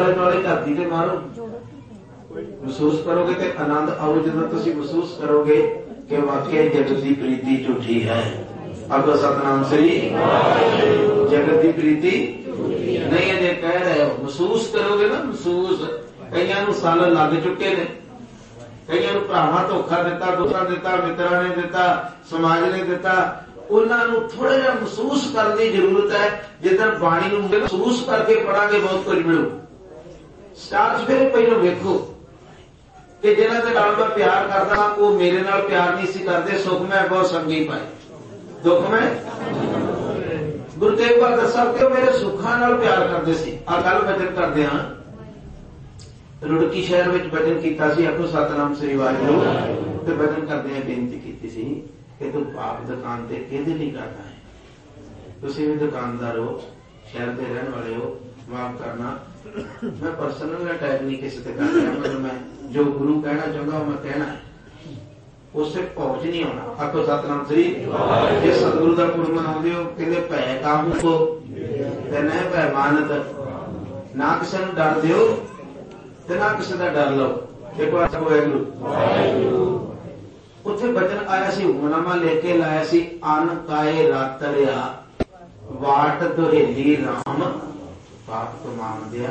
आले दुआले धरती ते मारो, महसूस करोगे तो आनंद आओ। जो तुम महसूस करोगे कि वाकई जगत की प्रीति झूठी है, आखो सतनाम श्री। जगत की प्रीति नहीं अजे कह रहे हो, महसूस करोगे ना। महसूस कईयां साल लग चुके ने, कईयां भरावां धोखा दिता, दोस्तां दिता, मित्रां ने दिता, समाज ने दिता। उन्होंने थोड़ा जिहा महसूस करने की जरूरत है। जिदन बाणी नूं महसूस करके पढ़ांगे बहुत कुछ मिलू। स्टार्ट फिर पहले वेखो कि जिन्हां दे नाल मैं प्यार करदा वो मेरे नाल प्यार नहीं सी करदे। सुख मैं बहुत संगी पाए, दुख मैं। गुरु तेग बहादुर साहब के मेरे सुखां नाल प्यार करदे सी। आ गल वचन करदे हां, रुड़की शहर विच वचन कीता सी, आखो सतनाम श्री वाहिगुरू। ते वचन करदे बेनती कीती सी कि तू पाप दुकान ते किहदे लई करदा है। तुसीं भी दुकानदार हो, शहर दे रहण वाले हो, माफ करना मैं पर्सनल अटैक नहीं किसी ते कर रहा। मतलब मैं जो गुरु कहना चाहूंगा मैं कहना है, उससे पहुंच नहीं होना। आखो सतनाम श्री। जे सतगुरु का गुरु मनाते हो कहते भै काहू को ते न भै मानत, ना किसी नूं डर दिओ ते ना किसी का डर लो। एक बार वाहिगुरू उत्थे बचन आया सी, हुक्मनामा लेके लाया सी। अन काए रातरिया वाट दुहेली राम, पाप तो मान दिया।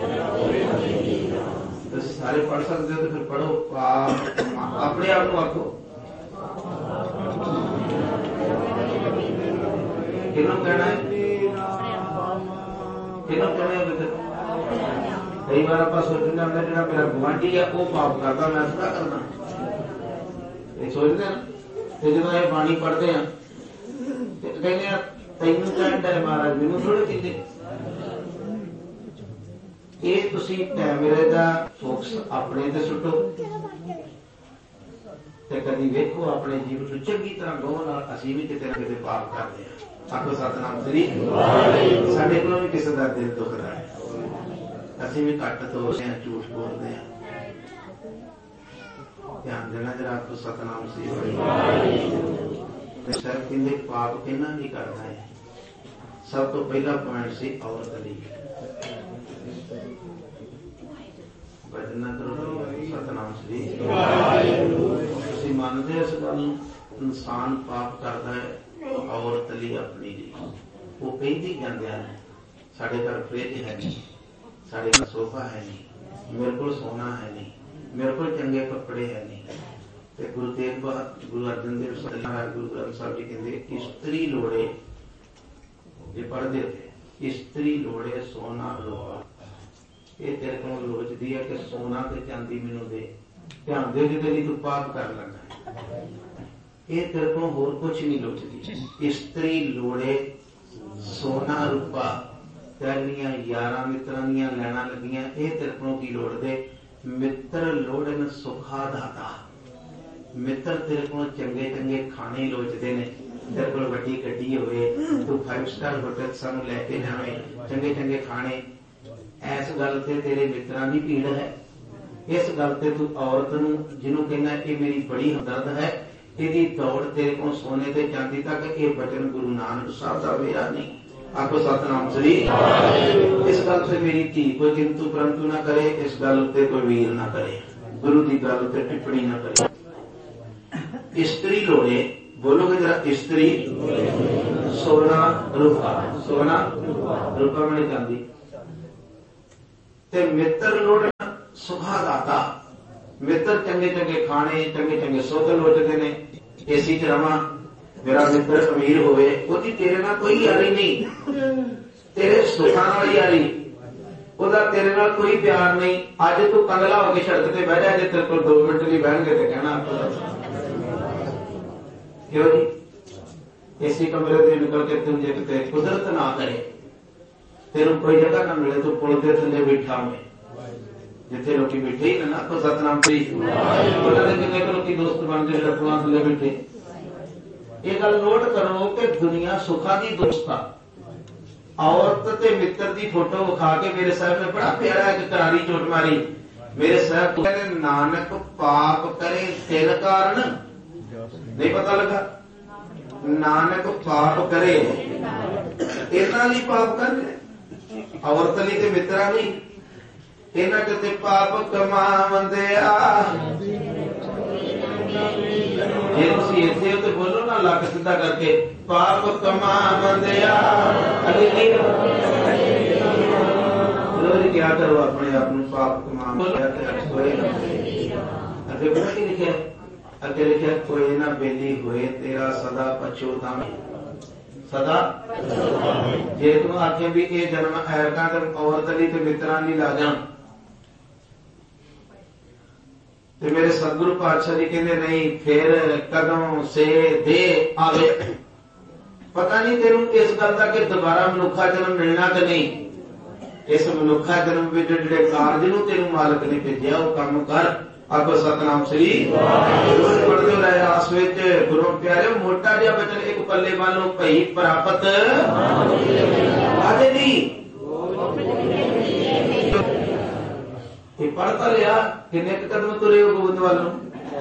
तो सारे पढ़ सकते हो तो फिर पढ़ो। पाप अपने आप को आखो, किनों कहना है, किनों कहना है। कई बार आप सोचते हैं जो मेरा गुआढ़ी है वो पाप करता, मैं क्या करना, ये सोचते हैं ना। जो ये बाणी पढ़ते हैं कहने तेनू कहता है महाराज, मैनू थोड़े कहते। ये तुसी कैमरे का फोकस अपने ते सुटो ते कदी वेखो अपने जीवन में चंगी तरह गौर नाल असीं भी किते ना किते पाप करते हैं। आखो सतनाम श्री। साडे कोलों भी किसी का दिल दुखदा है, असीं भी घट तोड़ते हैं, झूठ बोलते हैं। ध्यान देना जरा। आखो सतनाम श्री। सर कहते पाप किन्ना नहीं करना है। सब तो पहला पॉइंट सी औरत दी भजना करो। सतनाम श्री। तुसीं मानदे इस गल इंसान पाप करता है औरत लई अपनी ली। वो कहती जांदे ने साडे घर फ्रिज है नहीं, साडे घर सोफा है नहीं, मेरे को सोना है नहीं, मेरे को चंगे कपड़े है नहीं। ते गुरु तेग बहादुर, गुरु अर्जन देव महाराज, गुरु ग्रंथ साहब जी कहते स्त्री लोड़े, ये पढ़ते थे, स्त्री लोड़े सोना लोहा। ये तेरे को लोचदी है कि सोना ते चांदी मैनू दे, ध्यान दे जिहदे लई तू पाप कर लगा है। ये तेरे को होर कुछ नहीं लोचदी। स्त्री लोड़े सोना रूपा, तेरियां यारां मित्रां दियां लैणां लगियां, ये तेरे को की लोड़ दे। मित्र लोड़न सुखा दाता, मित्र तेरे को चंगे चंगे खाने लोचते ने। तेरे को वड्डी गड्डी होवे, तू 5 स्टार होटल सानू लैके जावे, चंगे चंगे खाने। इस गल ते तेरे मित्रां दी भीड़ है। इस गल ते तू औरत नूं जिन्हों कहना ये मेरी बड़ी हमदर्द है, यदि दौड़ तेरे को सोने ते चांदी तक, ये वचन गुरु नानक साहब का मेरा नहीं। आखो सतनाम श्री। इस गल से मेरी धी कोई किंतु परंतु ना करे, इस गल उत्ते कोई वीर ना करे, गुरु की गल उत्ते टिप्पणी ना करे। स्त्री लोड़े, बोलोगे जरा, स्त्री सोना रूपा, सोना रूपा मैंने चांदी। ते मित्र लोड़ सुखा दाता, मित्र चंगे चंगे खाने, चंगे चंगे सुख लोचते ने। एसी च रवां, मेरा मित्र अमीर होवे, ओदी तेरे नाल कोई यारी नहीं, तेरे सुखां नाल यारी, ओदा तेरे नाल कोई प्यार नहीं। अज तू कंगला होके सड़क ते बैठ जा, जे तेरे कोल 2 मिनट भी बहणगे ते कहना क्यों जी। एसी कमरे से निकल के तुम जे किते कुदरत ना करे, तेरे कोई जगह ना मिले, तो पुल के थल्ले बैठा होवे जिथे लोग बैठे ही ना। तो सतनाम श्री। कितने लोग दोस्त बन गए लड़कुआं थल्ले बैठे। ये गल नोट करो कि दुनिया सुखा दी दोस्त आ। औरत ते मित्र दी फोटो विखा के मेरे साहब ने बड़ा प्यारा एक करारी चोट मारी। मेरे साहब कहते नानक पाप करे तिन कारण नहीं पता लगा। नानक पाप करे इन्हां लई पाप कर, औरत लई ते मित्रां लई। इन्हां ते पाप कमावंदिया। जे तुसीं इत्थे हो ते बोलो ना लक सीधा करके, पाप कमावंदिया। रोज क्या करो अपने आप को पाप कमावंदिया ते कोई ना। अगे पता की लिखिया, अगे लिखिया कोई ना बेली होए तेरा सदा पछोतावे। सदा जे तुम आखे भी ये जन्म ऐरका औरत ली ते मित्रां ली ला जा, ते मेरे सतगुरु पातशाह जी कहते नहीं फिर कदों से दे आवे। पता नहीं तेरू इस गल का कि दोबारा मनुखा जन्म मिलना कि नहीं। इस मनुखा जन्म में जिहड़े कारज नूं तेनू मालक ने भेजिया वो काम कर। आखो सतनाम श्री पढ़ते हो रहे आस विच गुरु प्यारे मोटा जिहा बचन एक पल्ले वालों भई प्राप्त आदे नहीं पढ़ता रहा। किन्ने कदम तुरे हो गोबिंद वालों,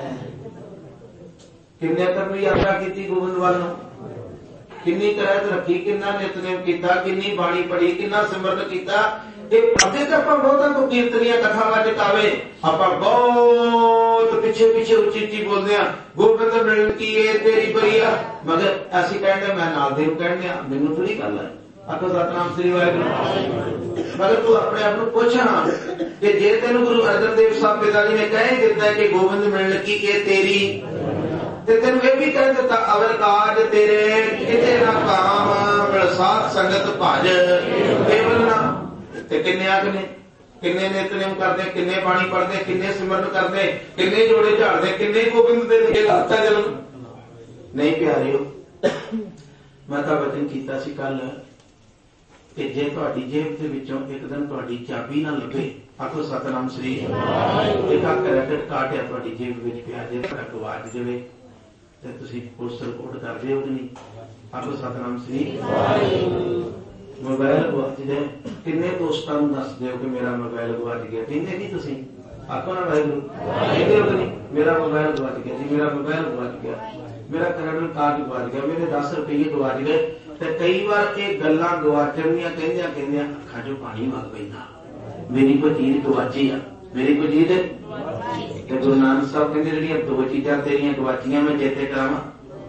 किन्ने कदम यात्रा की गोबिंद वालों, किन्नी करत रखी, किन्ना नितनेम किया, किन्नी बाणी पढ़ी, किन्ना सिमरन किया। अगे तो आप बहुतों को कीर्तनिया कथावां चकावे आप बहुत पिछे पिछे उच्ची उच्ची बोलते हैं गोबिंद मिलन की ये तेरी बरिया, मगर ऐसी कहने मैं नाल देव कहने मैनू थोड़ी गल है। आखो सतनाम श्री वाहिगुरू। मगर तू अपने आप को पूछना कि जे तेन गुरु अर्जन देव साहब पिताजी ने कह दिता है कि गोबिंद मिलन की ये तेरी, तेन यह भी कह दिता अवर काज तेरे किते ना काम मिल साथ संगत भज केवल ना। किन्ने आखने किन्ने नितनेम करते, किन्ने पानी पढ़ते, किन्ने सिमरन करते, किन्ने जोड़े झाड़ते, किन्ने गोबिंद दे लाता जन्म नहीं। प्यारिओ मैं तो वचन किया सी कल कि जे तुहाडी जेब दे विचों एक दिन तुहाडी चाबी ना लभे, आखो सतनाम श्री। एक क्रेडिट कार्ड है तुहाडी जेब विच पिया, जे गवाच जावे ते तुसीं पुलिस रिपोर्ट कर दिओ कि नहीं। आखो सतनाम श्री। मोबाइल गवाच जाए किन्ने दोस्तां नूं दस दिओ कि मेरा मोबाइल गवाच गया, कहंदे नहीं तुसीं। आखो ना वाहिगुरू कहंदे हो कि नहीं, मेरा मोबाइल गवाच गया जी, मेरा मोबाइल गवाच गया, मेरा क्रेडिट कार्ड गवाच गया, मेरे 10 रुपये गवाच गए। ते कई बार ये गल्लां गवाचण दियां कहंदियां कहंदियां अखां चों पानी वग पैंदा, मेरी कोई चीज गवाची आ, मेरी कोई चीज। ते गुरु नानक साहब कहंदे जिहड़ियां दो चीजां तेरियां गवाचियां मैं चेते करावां।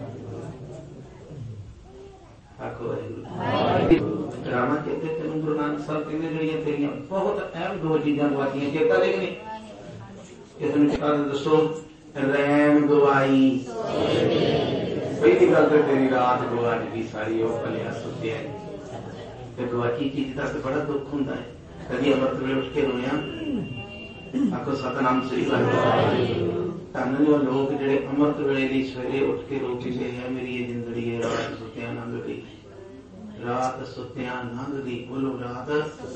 आखो वाहिगुरू करावां चेते तैनूं। गुरु नानक साहब कहंदे जिहड़ियां तेरियां बहुत अहम दो चीजां गवाचियां चेता दे कि नहीं। इस नूं दसो रैन गवाई। पहली गल तो तेरी रात गवाच गई सारी, वो भलिया सुत्या ते गवाची चीज का तो बड़ा दुख होंदा है। कभी अमृत वेले उठ के रोया, आखो सतनाम श्री वाहिगुरू। धन ने लोग जिहड़े अमृत वेले दी सवेरे उठ के रो पींदे है मेरी ये जिंदड़ी है रात सुत्या लंघ गई, रात सुत्या लंघ गई। बोलो रात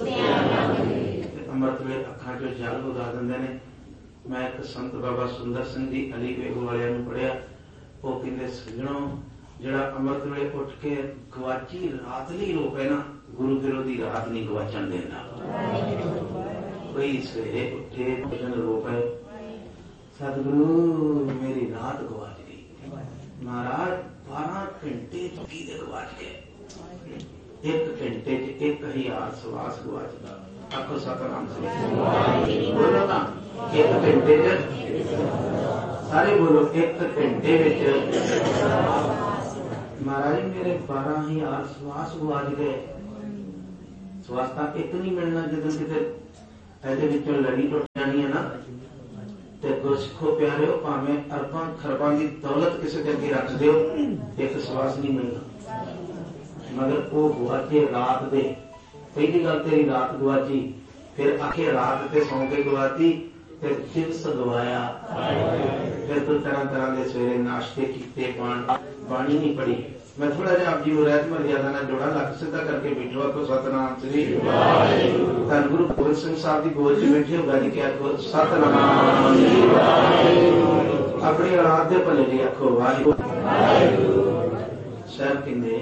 अमृत वेले अखां चों जल वगा दिंदे ने। मैं एक संत बाबा सुंदर सिंह जी अली बेग वालियां नूं पढ़िया, वो कहते सजणों जिहड़ा अमृत वेले उठ के गवाची रात नहीं रो पे ना, गुरु फिर ओदी रात नहीं गवाचण देंदा। कोई सवेरे उठे भजन रो पे सतगुरु मेरी रात गवाच गई, महाराज 12 घंटे की गवाच गए, 1 घंटे 1000 सवास गवाचदा। आखो सतनाम श्री। बोलो ना 1 घंटे सारे बोलो 1 घंटे विच महाराज मेरे 12,000 सवास गवाच गए। सवास तो एक नहीं मिलना, जो किते ਇਹਦੇ ਵਿੱਚੋਂ ਲੜੀ ਟੁੱਟ ਜਾਣੀ ਹੈ ਨਾ। ਤੇ ਗੁਰਸਿੱਖੋ ਪਿਆਰਿਓ ਭਾਵੇਂ ਅਰਬਾਂ ਖਰਬਾਂ ਦੀ ਦੌਲਤ ਕਿਸੇ ਦੇ ਅੱਗੇ ਰੱਖ ਦਿਓ, ਇੱਕ ਸਵਾਸ ਨਹੀਂ ਮਿਲਣਾ। ਮਗਰ ਉਹ ਗਵਾਚੇ ਰਾਤ ਦੇ। ਪਹਿਲੀ ਗੱਲ ਤੇਰੀ ਰਾਤ ਗਵਾਚੀ, ਫਿਰ ਆਖੇ ਰਾਤ ਤੇ ਸੌਂ ਕੇ ਗਵਾਚੀ, फिर दिवस गवाया, फिर तो तरह तरह के सवेरे नाश्ते किए, पानी नहीं पड़ी। मैं थोड़ा जिहा आप जी को रहत मर्यादा ना जोड़ा, लक सीधा करके बैठो। आपको सतनाम श्री। धन गुरु गोबिंद सिंह साहब की गोद च बैठे होगा जी, क्या आखो सतनाम। अपनी औलाद के भले जी आखो वाहिगुरू। साहब कहंदे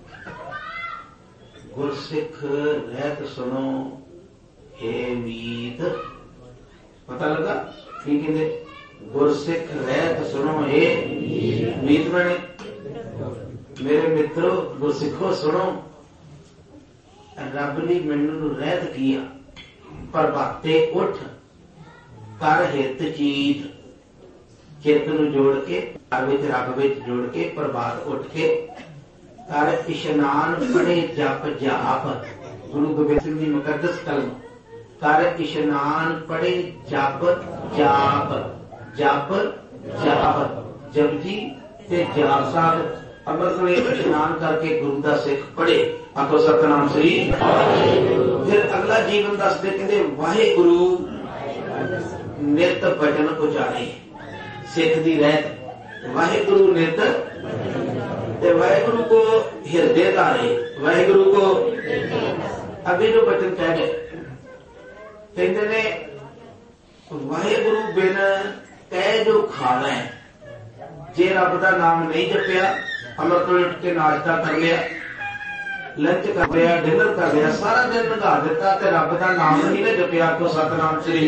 गुरसिख रहत सुनो हे मीत। पता लगा की कहते गुरसिख रहत सुनो हे मीत। बने मेरे मित्रों गुरसिखो सुनो, रब ने मैनू रहत किया। प्रभाते उठ कर हित चीत, चित नूं जोड़ के घर विच रब विच जोड़ के प्रभात उठ के कर इशनान पढ़े जप जाप। गुरु गोबिंद सिंह जी मुकद्दस कलम कर इशनान पढ़े जप जाप, जप जाप जपजी ते जाप साहब अमृत वेले इशनान करके गुरु का सिख पढ़े। आखो सतनाम श्री। फिर अगला जीवन दसदे कहते वाहिगुरु नित भजन उचारे, सिख दी रहत वाहिगुरु नित, वाहिगुरु को हृदय धारे, वाहिगुरु को अभी जो वचन कह गए कहते ने वाहिगुरु बिन कह जो खाना है। जे रब का नाम नहीं जपिया, अमृत वेले उठ के नाश्ता कर लिया, लंच कर लिया, डिनर कर लिया, सारा दिन लंघा दिता ते रब का नाम नहीं ना जपिया। को सतनाम श्री।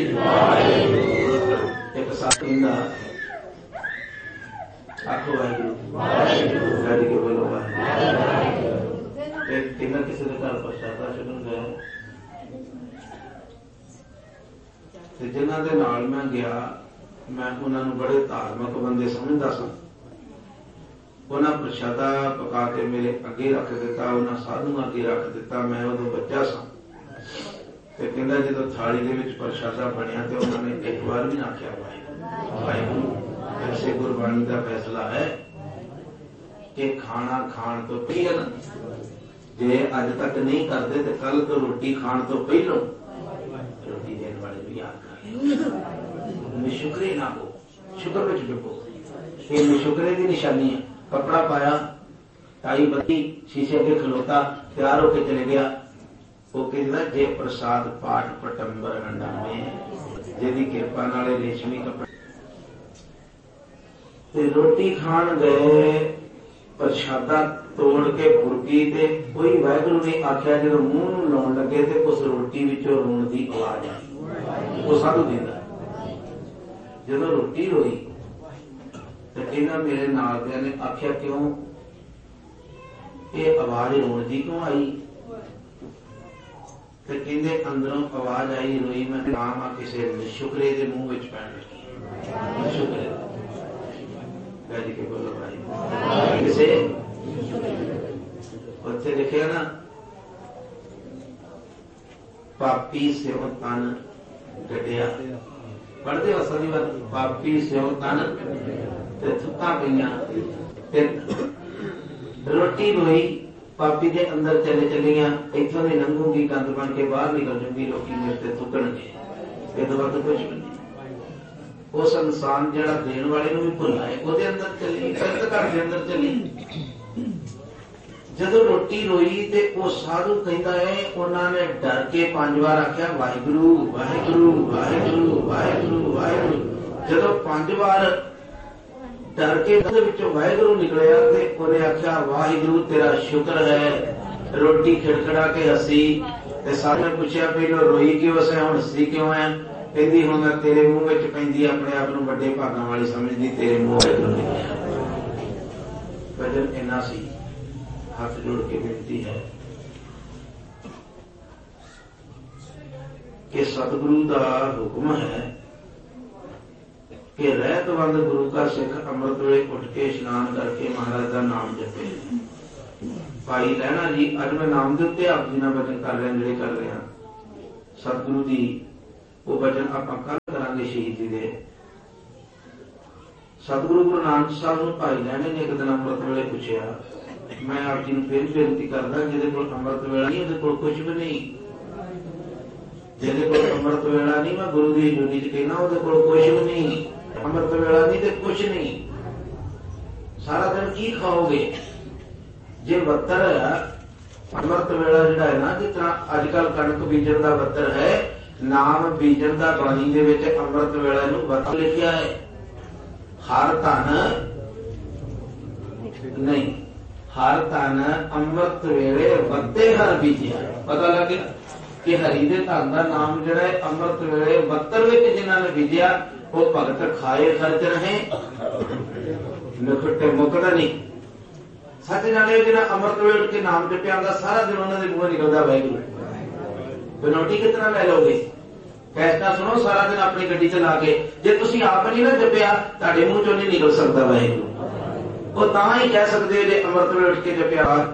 एक साथ आखो वाहिगुरु गज के बोलो वाहिगुरु। किसी ने घर प्रशादा छड्डण गया ते जिन्हां दे नाल मैं गया, मैं उन्होंने बड़े धार्मिक बंदे समझदा सा। उन्हें प्रशादा पका के मेरे अगे रख दिता, उन्हें साधु अगे रख दिता। मैं उदों बच्चा सा ते कहंदा जदों थाली दे विच प्रशादा बनिया ते उन्होंने एक बार भी आख्या वाहिगुरु वाहिगुरु। ऐसे गुरबाणी का फैसला है कि खाना खाण तो पहले, जे अज तक नहीं करते तो कल तो रोटी खाण तो पहलों रोटी देने वाले भी याद कर ले। शुक्रे ना हो, शुक्र में डुबो, ये शुक्रे की निशानी है। कपड़ा पाया, टाई बत्ती, शीशे अगे खलोता, तैयार होके चले गया। वो कहता जे प्रसाद पाठ पटंबर गंडा में जिहदी किरपा नाले रेशमी कपड़े ते रोटी खाण गए, प्रशादा तोड़ के बुरकी ते कोई वाहिगुरु ने आख्या जो मूंह नूं लाउण लगे ते उस रोटी विचों रोण की आवाज आई। वो साधु कहंदा जदों रोटी रोई तो इन्हां मेरे नाल दियां ने आख्या क्यों ये आवाज रोण की क्यों आई? ते कहंदे अंदरों आवाज आई रोई मैं नाम आ किसी शुक्रे के मुंह विच पैण लगी। शुक्रे गज के बोलो भाई। किसे उत्थे लिखिया ना पापी स्यों तन गड्डिया, पढ़ते हो सदी बार पापी स्यों तन ते थुक्कां पईयां ते रोटी रोई पापी के अंदर चले चलियां, इथों नहीं लंघूंगी कंध बन के बाहर निकल जूंगी, लोग मेरे ते थुकणगे, ये तो बात कुछ भी नहीं। उस इंसान जड़ा देने वाले भी भुलाए वो अंदर चली, गलत घर के अंदर चली। जदों रोटी रोई ते वो साधु कहता है उन्होंने डर के 5 बार आख्या वाहिगुरु वाहिगुरु वाहिगुरु वाहिगुरु वाहिगुरु। जदों 5 बार डर के विचों वाहिगुरु निकलिया ते उन्हें आख्या वाहिगुरु तेरा शुक्र है। रोटी खिड़खड़ा के हसी ते साधु ने पूछया पहलो रोई क्यों से हुण हसी क्यों है? कहती हूं मैं तेरे मुंह में पैंदी अपने आप को बड़े भागों वाली समझती, तेरे मुंह भजन इन्ना सी। हाथ जोड़ के बेनती है कि सतगुरु का हुक्म है कि रहतवंद गुरु का सिख अमृत वेले उठ के स्नान करके महाराज का नाम जपे। भाई लहना जी अज मैं नाम के उत्ते आप जी नाल वचन कर रहे हैं, जिहड़े कर रहे हैं सतगुरु की वो वचन आप कल करांगे शहीदी दे। सतगुरु गुरु नानक साहब नूं भाई लहने ने एक दिन अमृत वेले पूछया, मैं आप जी फिर बेनती करदा जिहदे कोल अमृत वेला नहीं उहदे कोल कुछ भी नहीं, जिहदे कोल अमृत वेला नहीं मैं गुरु की हजूरी च कहना उहदे कोल कुछ भी नहीं। अमृत वेला नहीं तो कुछ नहीं, सारा दिन की खाओगे? जे बत्तर है अमृत वेला जिहड़ा है ना, जिस तरह अजकल कणक बीजण का बत्तर है, नाम बीजण का बाणी दे विच अमृत वेला नूं बत्तर लिखिया है। हर धन नहीं, हर धन अमृत वेले बत्ते हर बीजिया। पता लग गया कि हरि दे धन का नाम जिहड़ा है अमृत वेले बत्तर विच जिन्हां ने बीजिया वो भगत खाए खर्च रहे, निखटे मुकदा नहीं। सच जाने जिन्हें अमृत वेले के नाम जपिया सारा दिन उन्होंने मुंह निकलता वाहिगुरू ਬਨੋਟੀ ਕਿਤਨਾ ਲੈ ਲਓਗੇ? ਫੈਸਲਾ ਸੁਣੋ ਸਾਰਾ ਦਿਨ ਆਪਣੀ ਗੱਡੀ ਚਲਾ ਕੇ, ਜੇ ਤੁਸੀਂ ਆਪ ਨਹੀਂ ਨਾ ਜਪਿਆ ਤੁਹਾਡੇ ਮੂੰਹ ਚੋਂ ਨਹੀਂ ਨਿਕਲ ਸਕਦਾ ਵਾਹਿਗੁਰੂ। ਉਹ ਤਾਂ ਹੀ ਕਹਿ ਸਕਦੇ ਜੇ ਅੰਮ੍ਰਿਤ ਵੇਲੇ ਉੱਠ ਕੇ ਜਪਿਆ